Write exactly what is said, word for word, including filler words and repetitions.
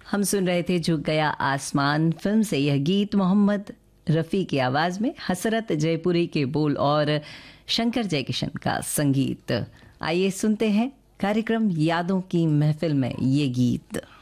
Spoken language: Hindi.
हम सुन रहे थे झुक गया आसमान फिल्म से यह गीत। मोहम्मद रफ़ी की आवाज़ में, हसरत जयपुरी के बोल और शंकर जयकिशन का संगीत। आइए सुनते हैं कार्यक्रम यादों की महफिल में ये गीत।